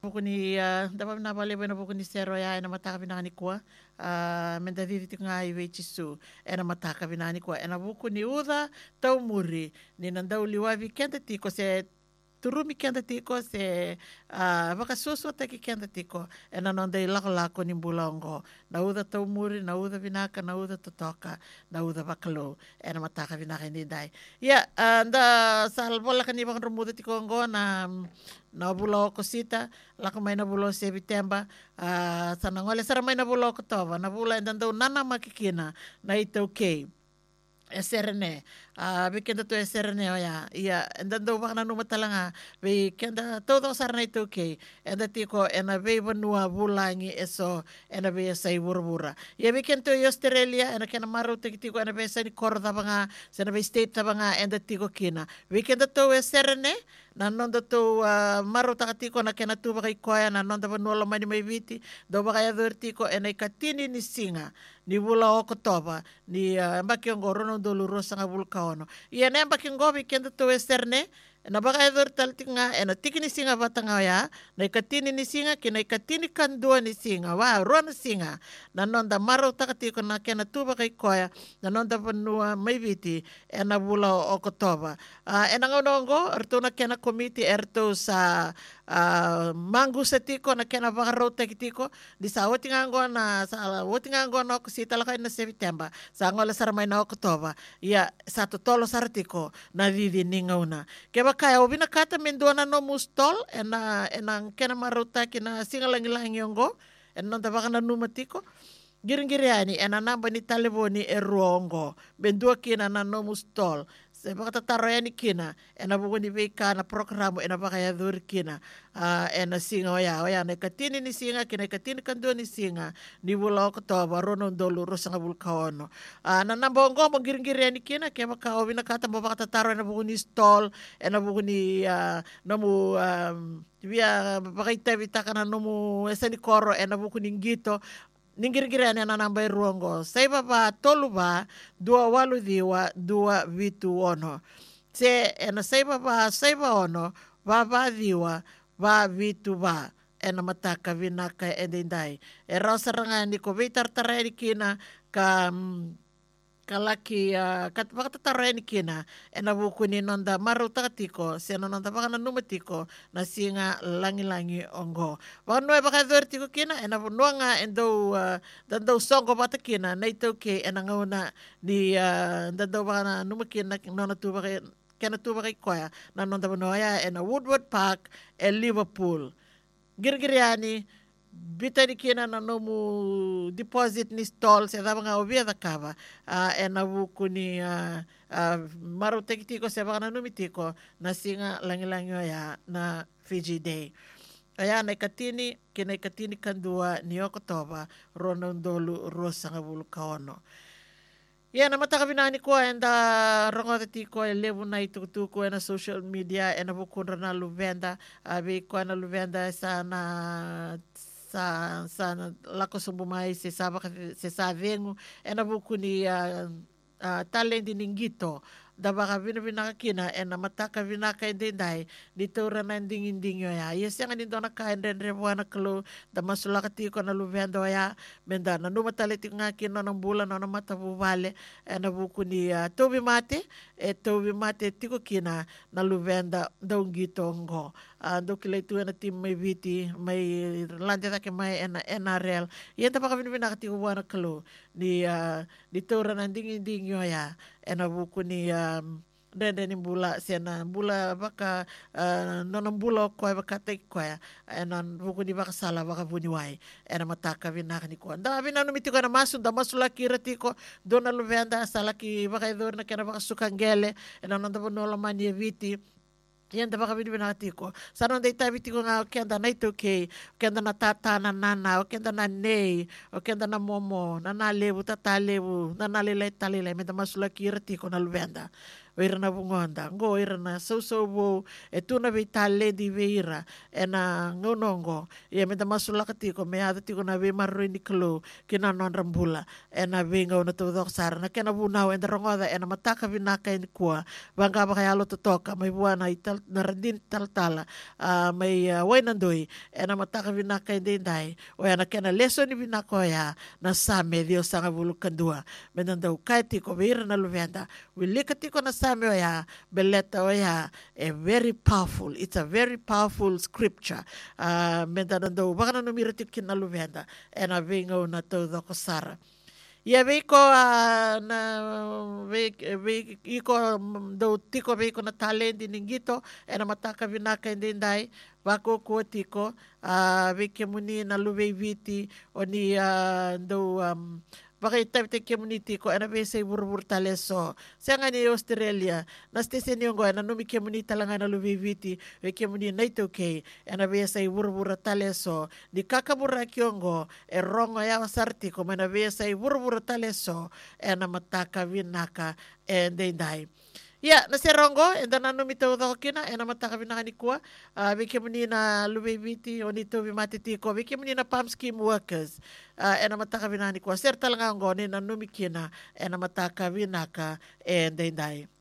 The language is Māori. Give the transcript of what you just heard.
buku ni dapat na bali na buku ni Sero ya na mataka binani kwa menda didi nga iwe chisu na mataka binani kwa na buku ni uda tau muri ni nandau liwavi kenda tiko se turumi kenda tiko se baka susu taki kenda tiko na nandai lako ni bulongo na uda tau muri na uda binaka na uda totoka na uda bakalo na mataka binaka ni dai ya anda salbola kani bang rumuda tiko ngo na bulo kosita lako may na bulo September sa nangole sara may na bulo ko tova na bula ndando nana makikina na ito okay eserene bikenda to eserene ya ndando ba na numa talanga bikenda todo sarna ito okay enda tiko ena be banua bulangi eso ena be sai burbura ya bikento Australia ena kena maru tiko ena be sai korda banga sena be state banga enda tiko kina bikenda to eserene na nonda to maru takatiko na kena tu bakai koya na nonda banua mani mai viti do bakai advertiko ena ikatini ni singa ni bula oko toba ni mbakiongo rono dolu rosa nga bulkaono ia ne mbakiongo bikenda to westerne na baka edor taltinga ena tikini singa batanga ya na ikatini ni singa kina ikatini kandua ni singa wa rona singa na nonda maro takatiko na kena tu bakai koya na nonda banua mai viti ena bula oko toba ena ngonongo ertuna kena komiti erto sa mangu setiko na kena baka rota kitiko di sa wotingango na sa wotingango no kusita laka na September sa ngola saramay na Oktoba ia sa totolo saratiko na didi ningauna keba kaya obina kata mendona no mustol enang kena maruta kina singalangilangi yongo enon tabaka na numatiko giring-giriani namba ni taleboni erongo bendua kina na no mustol se baka tatarayani kina buku ni beka na programo baka ya dur kina singa oya na katini ni singa kina katini kando ni singa ni bula ko to barono dolu rosanga bulkaono na nambongo giring-giriani kina ke baka obina kata baka tataro buku ni stall buku ni nomu via baka itabita kana nomu esani koro buku ni ngito ninggir-girani na namba ruongo sai baba tolu ba dua walu diwa dua vitu ono se sai baba sai ba ono baba diwa ba vitu ba mataka vinaka edindai rasa ni ko vitar tarani kina ka kalaki kat baka tatarani kina buku ni nonda maru takatiko se nonda baka na numatiko na singa langi-langi ongo baka noe baka dortiko kina nuanga dando songo bata kina na ito ke ngauna ni dando baka na numakina nona tu baka kena tu baka koya na nonda banoya Woodward Park Liverpool girgiriani bitani kina na nomu deposit ni stall se daba nga obia da kava buku ni maru tekitiko se baka na numitiko na singa langi-langi ya na Fiji Day na ikatini kina ikatini kandua ni Oktoba ronondolu rosa nga bulkaono na mataka binani ko rongo tiko lebu na itutuko na social media buku na luvenda abi ko na luvenda sa lako sumbumai se savengu buku ni talenti ningito da baka vinaka kina mataka vinaka indindai dito na dingin-dingyo ya yes yang nito na kain den rebuana kalo da masulaka tiko na luvendo ya benda na numatali nga kino ng bulan na matabubale buku ni Toby Mate tiko kina na luvenda daw gito ngo do kilay tuwa na team may viti may lande take may NRL yan ta baka vinaka tiko buwana kalo ni dito na dingin-dingyo ya buku ni dende ni bula sena bula baka nonong bula ko baka take ko buku ni baka sala baka buniwai mataka vinaka ni ko da vinano mitiko na masunda masulaki ratiko dona luvenda salaki baka idor na kena baka sukangele nonda bonola mani viti yan da baka binati ko sanon day tabi tiko nga kenda na ito kay kenda na tata na nana kenda na nei kenda na momo na nalebu tatalebu na nalilay talilay may damasula kirati ko na luvenda o ira na vungonda ngo ira na so wo e tuna ve talendi ve ira e na ngonongo ia me tamasula katiko me ada tiko na ve marro ni klo kina non rambula e na ve ngau na tu sara na kena vunau e na rongoda e na mataka vinaka ni kua vanga ba kaya lo totoka mai buana ital na radin taltala mai wainandoi e na mataka vinaka i dai o e na kena leso ni vinaka ya na same dio sanga vulu kandua me nandau kai tiko ve ira na luvenda wilika tiko na same o ya beleta o ya a very powerful, it's a very powerful scripture me nandau baka na numira tiko kina luvenda e na venga o na tau dako sara. Ia veiko na veiko do tiko veiko na talenti ningito e na mataka vinaka indai wako ko tiko veke muni na luve viti o ni do Baka te community ko ana vese burbur taleso. Sanga ni Australia na stesen yung ana numi community talanga na luviviti we community na ito kay ana vese burbur taleso di kakabura kyongo e rongo ya sarti ko mana vese burbur taleso ana mataka vinaka and dai. Ya, na serongo, and then ano mito ko kina, and namataka vinakanikwa, wiki muni na luwibiti, o nito vimatitiko, wiki muni na palm scheme workers, and namataka vinakanikwa, ser talaga ang goni na numikina, and namataka vinaka, and dai.